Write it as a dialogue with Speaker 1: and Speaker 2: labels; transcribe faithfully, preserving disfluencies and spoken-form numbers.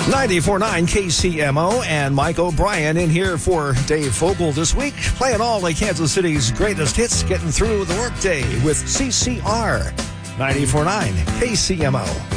Speaker 1: ninety-four point nine K C M O and Mike O'Brien in here for Dave Fogel this week, playing all of Kansas City's greatest hits, getting through the workday with C C R ninety-four point nine K C M O.